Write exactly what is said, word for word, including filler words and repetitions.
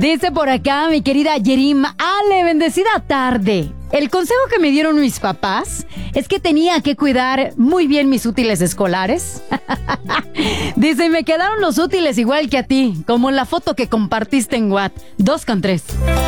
Dice por acá mi querida Yerim, Ale, bendecida tarde. El consejo que me dieron mis papás es que tenía que cuidar muy bien mis útiles escolares. Dice, me quedaron los útiles igual que a ti, como en la foto que compartiste en WhatsApp. Dos con tres.